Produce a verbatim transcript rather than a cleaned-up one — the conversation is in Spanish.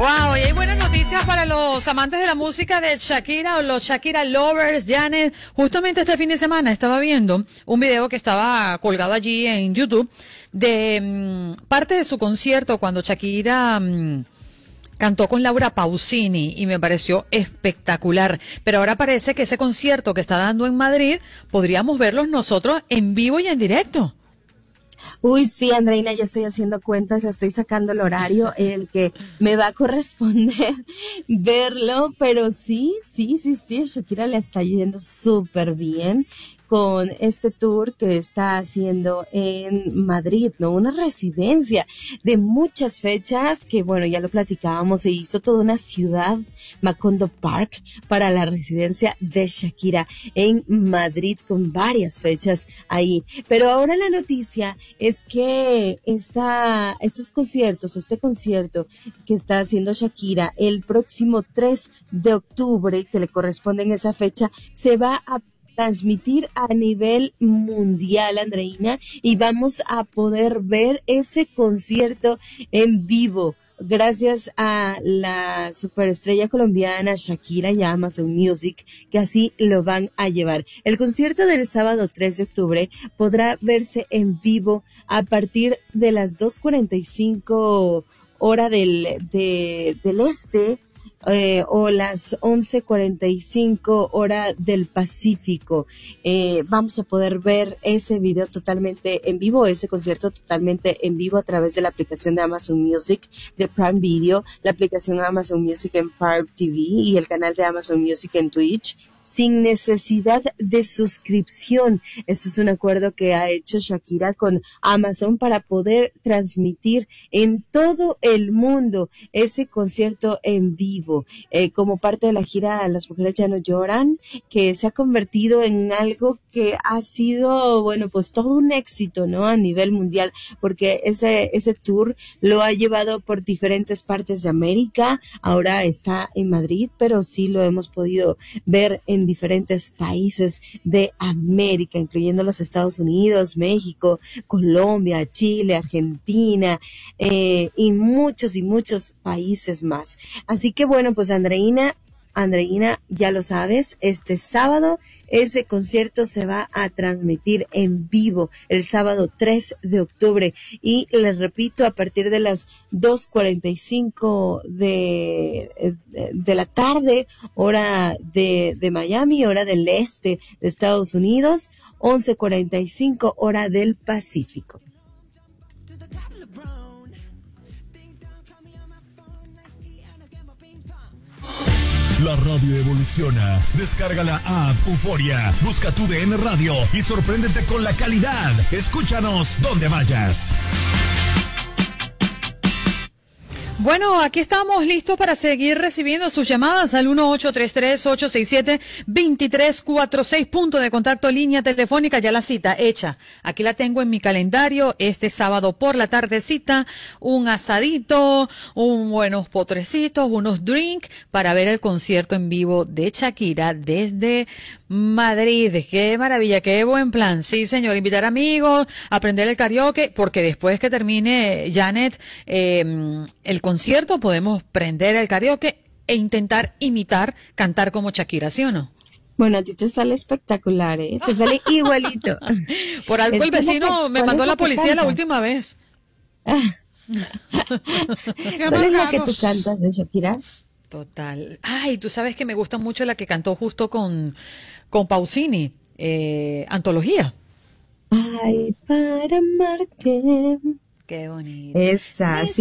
Wow, y hay buenas noticias para los amantes de la música de Shakira o los Shakira lovers, Janet. Justamente este fin de semana estaba viendo un video que estaba colgado allí en YouTube de um, parte de su concierto cuando Shakira um, cantó con Laura Pausini y me pareció espectacular. Pero ahora parece que ese concierto que está dando en Madrid podríamos verlos nosotros en vivo y en directo. Uy, sí, Andreina, ya estoy haciendo cuentas, estoy sacando el horario en el que me va a corresponder verlo, pero sí, sí, sí, sí, Shakira le está yendo súper bien con este tour que está haciendo en Madrid, ¿no? Una residencia de muchas fechas que, bueno, ya lo platicábamos, se hizo toda una ciudad, Macondo Park, para la residencia de Shakira en Madrid con varias fechas ahí. Pero ahora la noticia es que esta, estos conciertos, este concierto que está haciendo Shakira el próximo tres de octubre, que le corresponde en esa fecha, se va a transmitir a nivel mundial, Andreina, y vamos a poder ver ese concierto en vivo gracias a la superestrella colombiana Shakira y a Amazon Music, que así lo van a llevar. El concierto del sábado tres de octubre podrá verse en vivo a partir de las dos cuarenta y cinco hora del, de, del este, Eh, o las once cuarenta y cinco hora del Pacífico. Eh, vamos a poder ver ese video totalmente en vivo, ese concierto totalmente en vivo a través de la aplicación de Amazon Music, de Prime Video, la aplicación de Amazon Music en Fire T V y el canal de Amazon Music en Twitch, sin necesidad de suscripción. Esto es un acuerdo que ha hecho Shakira con Amazon para poder transmitir en todo el mundo ese concierto en vivo, eh, como parte de la gira Las Mujeres Ya No Lloran, que se ha convertido en algo que ha sido, bueno, pues todo un éxito, ¿no? A nivel mundial, porque ese, ese tour lo ha llevado por diferentes partes de América. Ahora está en Madrid, pero sí lo hemos podido ver en diferentes países de América, incluyendo los Estados Unidos, México, Colombia, Chile, Argentina, eh, y muchos y muchos países más. Así que bueno, pues Andreina, Andreina, ya lo sabes, este sábado ese concierto se va a transmitir en vivo el sábado tres de octubre y les repito, a partir de las dos cuarenta y cinco de, de, de la tarde, hora de, de Miami, hora del este de Estados Unidos, once cuarenta y cinco hora del Pacífico. La radio evoluciona. Descarga la app Euforia. Busca tu D N Radio y sorpréndete con la calidad. Escúchanos donde vayas. Bueno, aquí estamos listos para seguir recibiendo sus llamadas al uno ocho tres tres, ocho seis siete, dos tres cuatro seis, punto de contacto, línea telefónica, ya la cita hecha. Aquí la tengo en mi calendario, este sábado por la tardecita, un asadito, un buenos potrecitos, unos drinks para ver el concierto en vivo de Shakira desde Madrid. Qué maravilla, qué buen plan. Sí, señor, invitar amigos, aprender el karaoke, porque después que termine, Janet, eh, el concierto podemos prender el karaoke e intentar imitar, cantar como Shakira, ¿sí o no? Bueno, a ti te sale espectacular, ¿eh? Te sale igualito. Por algo el vecino me mandó a la policía la última vez. ¿Cuál es la que tú cantas de Shakira? Total. Ay, tú sabes que me gusta mucho la que cantó justo con, con Pausini, eh, Antología. Ay, para amarte. Qué bonito. Esa, sí.